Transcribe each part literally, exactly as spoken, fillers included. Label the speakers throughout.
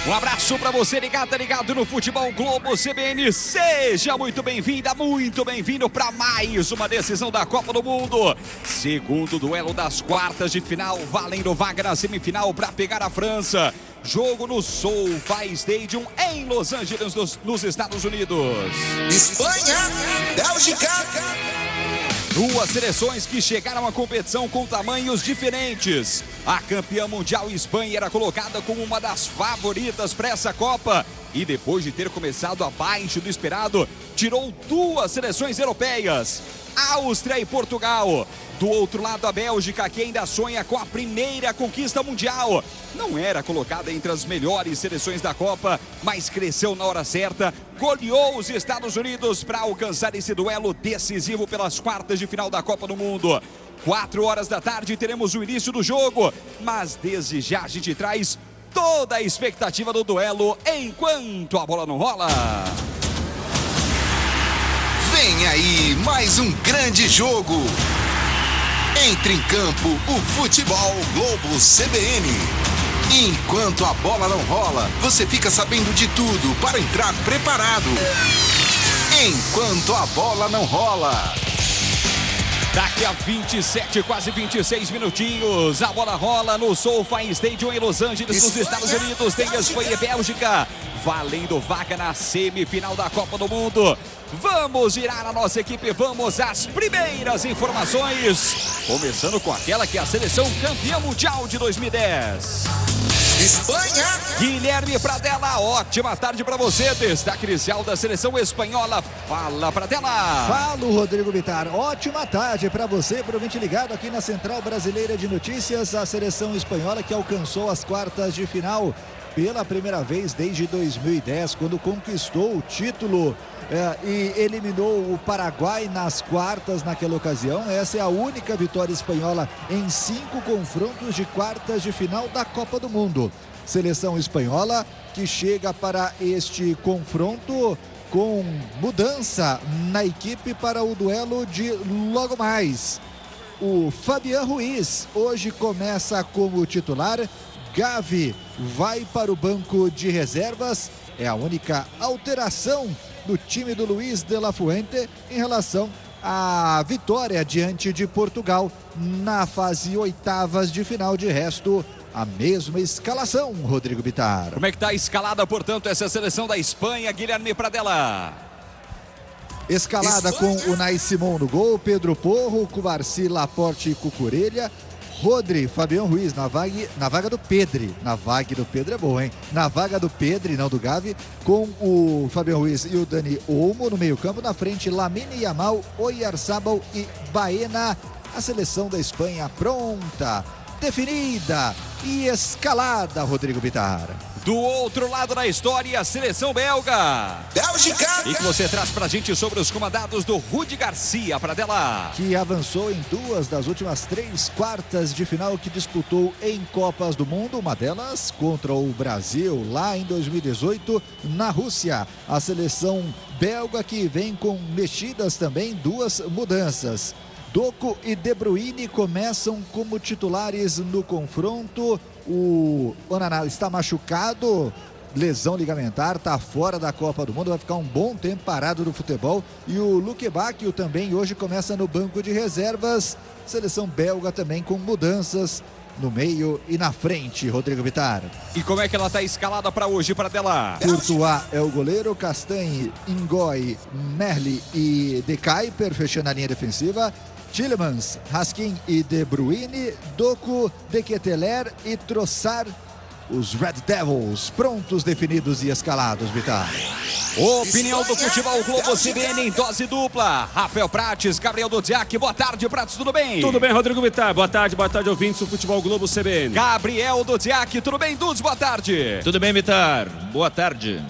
Speaker 1: Um abraço para você ligado, ligado no Futebol Globo C B N. Seja muito bem-vinda, muito bem-vindo para mais uma decisão da Copa do Mundo. Segundo duelo das quartas de final, valendo vaga na semifinal para pegar a França. Jogo no SoFi Stadium em Los Angeles, nos, nos Estados Unidos.
Speaker 2: Espanha, Bélgica.
Speaker 1: Duas seleções que chegaram à competição com tamanhos diferentes. A campeã mundial Espanha era colocada como uma das favoritas para essa Copa. E depois de ter começado abaixo do esperado, tirou duas seleções europeias, Áustria e Portugal. Do outro lado, a Bélgica, que ainda sonha com a primeira conquista mundial. Não era colocada entre as melhores seleções da Copa, mas cresceu na hora certa, goleou os Estados Unidos para alcançar esse duelo decisivo pelas quartas de final da Copa do Mundo. Quatro horas da tarde teremos o início do jogo, mas desde já a gente traz toda a expectativa do duelo enquanto a bola não rola.
Speaker 2: Vem aí mais um grande jogo. Entre em campo o Futebol Globo C B N. Enquanto a bola não rola, você fica sabendo de tudo para entrar preparado. Enquanto a bola não rola.
Speaker 1: Daqui a vinte e sete, quase vinte e seis minutinhos, a bola rola no SoFi Stadium em Los Angeles, nos Estados Unidos. Tem Espanha e Bélgica, valendo vaga na semifinal da Copa do Mundo. Vamos girar a nossa equipe, vamos às primeiras informações. Começando com aquela que é a seleção campeã mundial de dois mil e dez.
Speaker 2: Espanha.
Speaker 1: Guilherme Pradella, ótima tarde para você. Destaque inicial da seleção espanhola. Fala, Pradella.
Speaker 3: Fala, Rodrigo Bittar. Ótima tarde para você, provavelmente ligado aqui na Central Brasileira de Notícias. A seleção espanhola que alcançou as quartas de final pela primeira vez desde dois mil e dez, quando conquistou o título é, e eliminou o Paraguai nas quartas naquela ocasião. Essa é a única vitória espanhola em cinco confrontos de quartas de final da Copa do Mundo. Seleção espanhola que chega para este confronto com mudança na equipe para o duelo de logo mais. O Fabián Ruiz hoje começa como titular. Gavi vai para o banco de reservas. É a única alteração do time do Luiz de la Fuente em relação à vitória diante de Portugal na fase oitavas de final. De resto, a mesma escalação, Rodrigo Bittar.
Speaker 1: Como é que está escalada, portanto, essa seleção da Espanha, Guilherme Pradella?
Speaker 3: Escalada Espanha. Com Unai Simón no gol, Pedro Porro, Cubarsí, Laporte e Cucurella. Rodri, Fabián Ruiz na vaga, na vaga do Pedri. Na vaga do Pedro é boa, hein? Na vaga do Pedri, não do Gavi, com o Fabián Ruiz e o Dani Olmo no meio-campo. Na frente, Lamine Yamal, Oyarzabal e Baena. A seleção da Espanha pronta, definida e escalada, Rodrigo Bittar.
Speaker 1: Do outro lado da história, a seleção belga.
Speaker 2: Bélgica.
Speaker 1: E que você traz pra gente sobre os comandados do Rudi Garcia, Pradella.
Speaker 3: Que avançou em duas das últimas três quartas de final que disputou em Copas do Mundo. Uma delas contra o Brasil, lá em dois mil e dezoito, na Rússia. A seleção belga que vem com mexidas também, duas mudanças. Doku e De Bruyne começam como titulares no confronto. O Onana está machucado, lesão ligamentar, está fora da Copa do Mundo, vai ficar um bom tempo parado do futebol. E o Luque Bacchio também hoje começa no banco de reservas. Seleção belga também com mudanças no meio e na frente, Rodrigo Bittar.
Speaker 1: E como é que ela está escalada para hoje, Pradella?
Speaker 3: Courtois é o goleiro, Castanhe, Ngoy, Merli e De Kuyper fechando a linha defensiva. Tielemans, Raskin e De Bruyne, Doku, De Ketelaere e Trossard. Os Red Devils prontos, definidos e escalados, Bittar.
Speaker 1: Opinião do Futebol Globo C B N em dose dupla. Rafael Prates, Gabriel Dudziak, boa tarde, Prates, tudo bem?
Speaker 4: Tudo bem, Rodrigo Bittar, boa tarde, boa tarde, ouvintes do Futebol Globo C B N.
Speaker 1: Gabriel Dudziak, tudo bem, Dudes, boa tarde.
Speaker 5: Tudo bem, Bittar, boa tarde.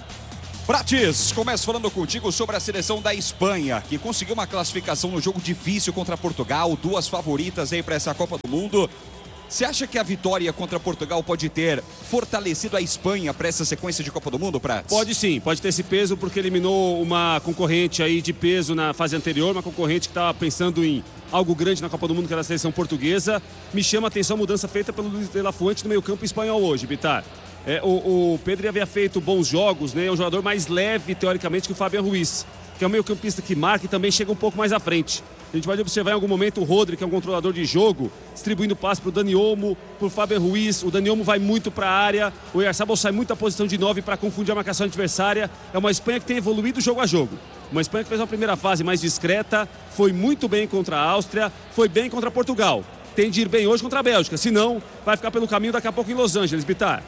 Speaker 1: Prates, começo falando contigo sobre a seleção da Espanha, que conseguiu uma classificação no jogo difícil contra Portugal, duas favoritas aí para essa Copa do Mundo. Você acha que a vitória contra Portugal pode ter fortalecido a Espanha para essa sequência de Copa do Mundo, Prates?
Speaker 4: Pode sim, pode ter esse peso, porque eliminou uma concorrente aí de peso na fase anterior, uma concorrente que estava pensando em algo grande na Copa do Mundo, que era a seleção portuguesa. Me chama a atenção a mudança feita pelo Luiz de la Fuente no meio campo espanhol hoje, Bittar. É, o, o Pedri havia feito bons jogos, né? É um jogador mais leve, teoricamente, que o Fabián Ruiz, que é um meio-campista que marca e também chega um pouco mais à frente. A gente pode observar em algum momento o Rodri, que é um controlador de jogo, distribuindo passe para o Dani Olmo, para o Fabián Ruiz. O Dani Olmo vai muito para a área, o Oyarzabal sai muito da posição de nove para confundir a marcação adversária. É uma Espanha que tem evoluído jogo a jogo. Uma Espanha que fez uma primeira fase mais discreta, foi muito bem contra a Áustria, foi bem contra Portugal. Tem de ir bem hoje contra a Bélgica, senão vai ficar pelo caminho daqui a pouco em Los Angeles, Bitar.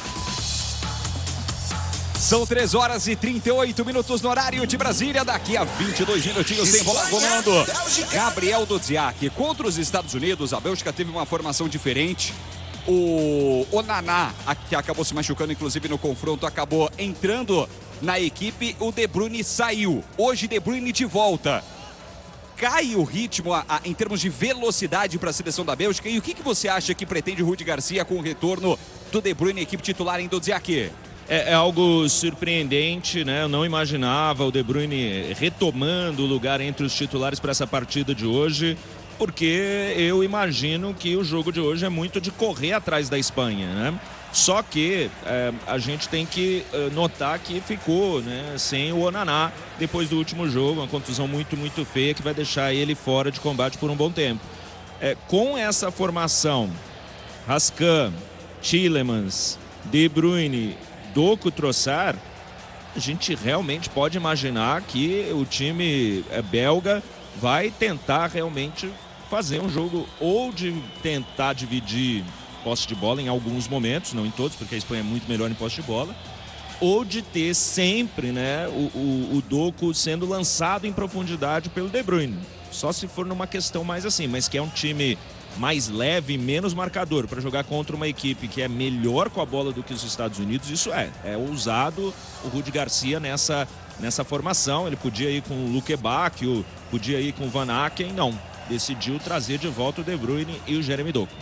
Speaker 1: São três horas e trinta e oito minutos no horário de Brasília. Daqui a vinte e dois minutinhos tem bola rolando. Gabriel Dudziak contra os Estados Unidos. A Bélgica teve uma formação diferente. O Onaná, que acabou se machucando, inclusive no confronto, acabou entrando na equipe. O De Bruyne saiu. Hoje De Bruyne de volta. Cai o ritmo a, a, em termos de velocidade para a seleção da Bélgica. E o que, que você acha que pretende Rudi Garcia com o retorno do De Bruyne, equipe titular em Dudziak?
Speaker 5: É, é algo surpreendente, né? Eu não imaginava o De Bruyne retomando o lugar entre os titulares para essa partida de hoje, porque eu imagino que o jogo de hoje é muito de correr atrás da Espanha, né? Só que é, a gente tem que é, notar que ficou, né, sem o Onaná depois do último jogo, uma contusão muito, muito feia que vai deixar ele fora de combate por um bom tempo. É, com essa formação, Rascan, Tielemans, De Bruyne, Doku, Trossard, a gente realmente pode imaginar que o time belga vai tentar realmente fazer um jogo ou de tentar dividir posse de bola em alguns momentos, não em todos, porque a Espanha é muito melhor em posse de bola, ou de ter sempre, né, o, o, o Doku sendo lançado em profundidade pelo De Bruyne. Só se for numa questão mais assim, mas que é um time mais leve, menos marcador, para jogar contra uma equipe que é melhor com a bola do que os Estados Unidos. Isso é, é ousado o Rudi Garcia nessa, nessa formação. Ele podia ir com o Luque Bacchio, podia ir com o Van Aken, não. Decidiu trazer de volta o De Bruyne e o Jeremy Doku.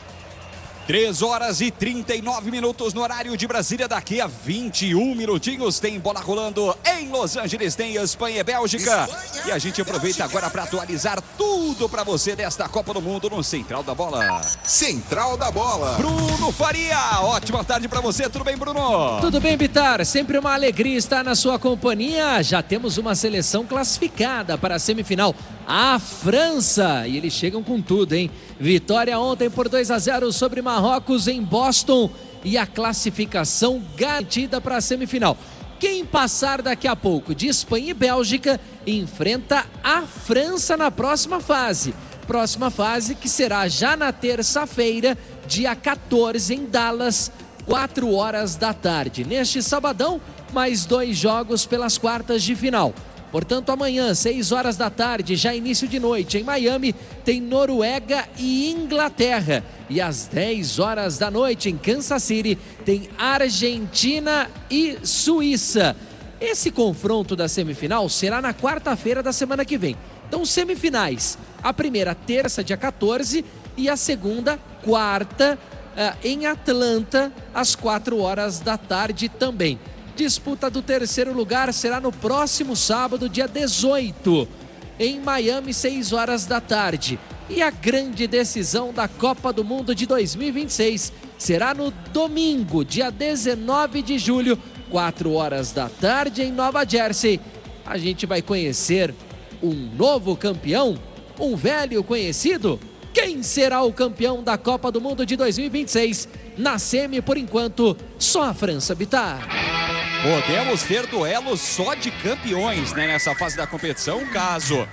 Speaker 1: três horas e trinta e nove minutos no horário de Brasília. Daqui a vinte e um minutinhos tem bola rolando em Los Angeles, tem Espanha e Bélgica. Espanha, e a gente aproveita Bélgica. Agora para atualizar tudo para você desta Copa do Mundo no Central da Bola.
Speaker 2: Central da Bola.
Speaker 1: Bruno Faria, ótima tarde para você, tudo bem, Bruno?
Speaker 6: Tudo bem, Bitar, sempre uma alegria estar na sua companhia. Já temos uma seleção classificada para a semifinal, a França, e eles chegam com tudo, hein? Vitória ontem por dois a zero sobre Marrocos em Boston e a classificação garantida para a semifinal. Quem passar daqui a pouco de Espanha e Bélgica enfrenta a França na próxima fase. Próxima fase que será já na terça-feira, dia quatorze, em Dallas, quatro horas da tarde. Neste sabadão, mais dois jogos pelas quartas de final. Portanto, amanhã, seis horas da tarde, já início de noite, em Miami, tem Noruega e Inglaterra. E às dez horas da noite, em Kansas City, tem Argentina e Suíça. Esse confronto da semifinal será na quarta-feira da semana que vem. Então, semifinais, a primeira terça, dia quatorze, e a segunda, quarta, em Atlanta, às quatro horas da tarde também. Disputa do terceiro lugar será no próximo sábado, dia dezoito, em Miami, seis horas da tarde. E a grande decisão da Copa do Mundo de dois mil e vinte e seis será no domingo, dia dezenove de julho, quatro horas da tarde, em Nova Jersey. A gente vai conhecer um novo campeão, um velho conhecido. Quem será o campeão da Copa do Mundo de dois mil e vinte e seis? Na semi, por enquanto, só a França, Bitar.
Speaker 1: Podemos ter duelos só de campeões, né, nessa fase da competição, caso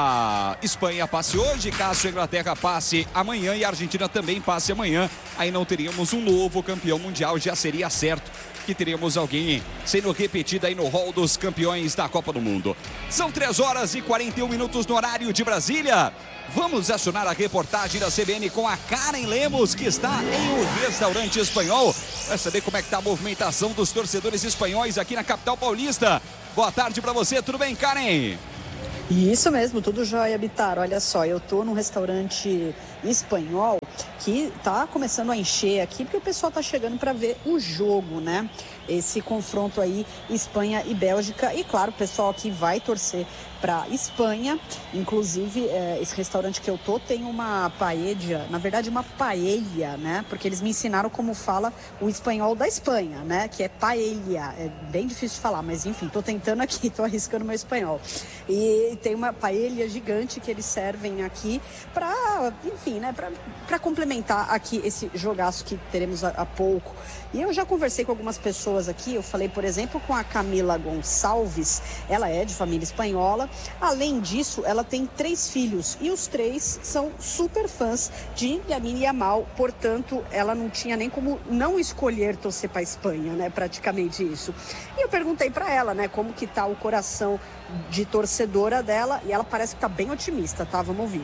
Speaker 1: a Espanha passe hoje, caso a Inglaterra passe amanhã e a Argentina também passe amanhã, aí não teríamos um novo campeão mundial, já seria certo que teríamos alguém sendo repetido aí no hall dos campeões da Copa do Mundo. São três horas e quarenta e um minutos no horário de Brasília. Vamos acionar a reportagem da C B N com a Karen Lemos, que está em um restaurante espanhol, para saber como é que está a movimentação dos torcedores espanhóis aqui na capital paulista. Boa tarde para você, tudo bem, Karen?
Speaker 7: Isso mesmo, tudo jóia, Bitar. Olha só, eu tô num restaurante espanhol, que tá começando a encher aqui, porque o pessoal tá chegando para ver o jogo, né? Esse confronto aí, Espanha e Bélgica. E claro, o pessoal aqui vai torcer para Espanha. Inclusive, é, esse restaurante que eu tô tem uma paella, na verdade uma paella, né? Porque eles me ensinaram como fala o espanhol da Espanha, né? Que é paella. É bem difícil de falar, mas enfim, tô tentando aqui, tô arriscando meu espanhol. E tem uma paella gigante que eles servem aqui para, enfim, né? Para complementar aqui esse jogaço que teremos há, há pouco. E eu já conversei com algumas pessoas aqui, eu falei, por exemplo, com a Camila Gonçalves, ela é de família espanhola. Além disso, ela tem três filhos e os três são super fãs de Lamine Yamal, portanto, ela não tinha nem como não escolher torcer para a Espanha, né? Praticamente isso. E eu perguntei para ela, né, como que tá o coração de torcedora dela, e ela parece que tá bem otimista, tá? Vamos ouvir.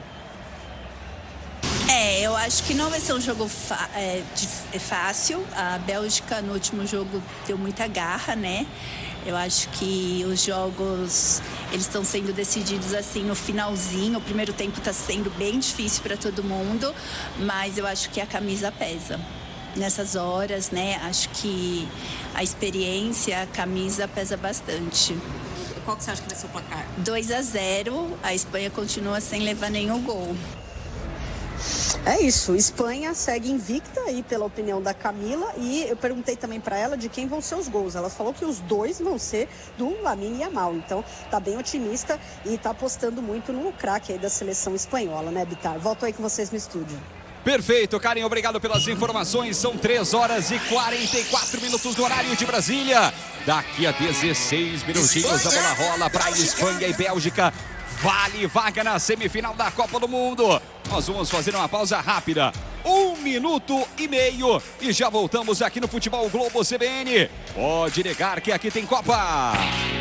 Speaker 8: É, eu acho que não vai ser um jogo é, é fácil. A Bélgica no último jogo deu muita garra, né? Eu acho que os jogos, eles estão sendo decididos assim no finalzinho. O primeiro tempo está sendo bem difícil para todo mundo, mas eu acho que a camisa pesa. Nessas horas, né? Acho que a experiência, a camisa pesa bastante.
Speaker 9: Qual que você acha que vai ser o placar?
Speaker 8: dois a zero, a Espanha continua sem levar nenhum gol.
Speaker 7: É isso, Espanha segue invicta aí pela opinião da Camila, e eu perguntei também para ela de quem vão ser os gols. Ela falou que os dois vão ser do Lamine Yamal, então tá bem otimista e tá apostando muito no craque aí da seleção espanhola, né, Bitar? Volto aí com vocês no estúdio.
Speaker 1: Perfeito, Karen, obrigado pelas informações. São três horas e quarenta e quatro minutos no horário de Brasília. Daqui a dezesseis minutinhos a bola rola para Espanha e Bélgica. Vale vaga na semifinal da Copa do Mundo. Nós vamos fazer uma pausa rápida. Um minuto e meio e já voltamos aqui no Futebol Globo C B N. Pode negar que aqui tem Copa.